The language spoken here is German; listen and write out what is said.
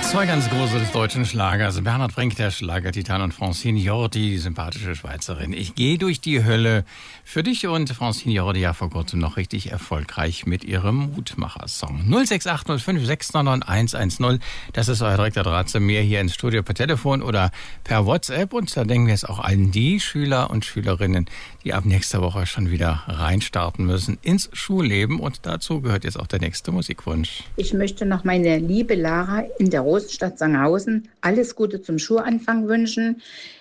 Zwei ganz große des deutschen Schlagers. Bernhard Brenk, der Schlagertitan, und Francine Jordi, die sympathische Schweizerin. Ich gehe durch die Hölle für dich, und Francine Jordi ja vor kurzem noch richtig erfolgreich mit ihrem Mutmacher-Song. 06805699110. Das ist euer direkter Draht zu mir hier ins Studio per Telefon oder per WhatsApp. Und da denken wir jetzt auch allen die Schüler und Schülerinnen, die ab nächster Woche schon wieder reinstarten müssen ins Schulleben. Und dazu gehört jetzt auch der nächste Musikwunsch. Ich möchte noch meine liebe Lara in der Rosenstadt Sanghausen alles Gute zum Schulanfang wünschen.